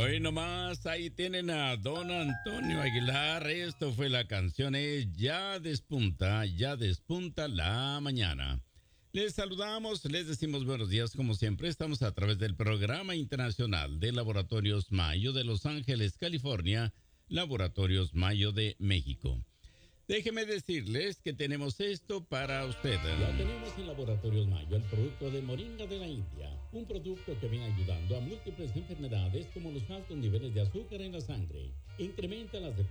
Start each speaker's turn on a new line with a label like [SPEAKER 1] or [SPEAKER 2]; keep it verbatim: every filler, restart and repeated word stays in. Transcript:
[SPEAKER 1] Hoy nomás, ahí tienen a don Antonio Aguilar. Esto fue la canción es Ya despunta, ya despunta la mañana. Les saludamos, les decimos buenos días como siempre. Estamos a través del Programa Internacional de Laboratorios Mayo de Los Ángeles, California, Laboratorios Mayo de México. Déjeme decirles que tenemos esto para ustedes.
[SPEAKER 2] Ya tenemos en Laboratorios Mayo el producto de Moringa de la India, un producto que viene ayudando a múltiples enfermedades como los altos niveles de azúcar en la sangre, incrementa las defensas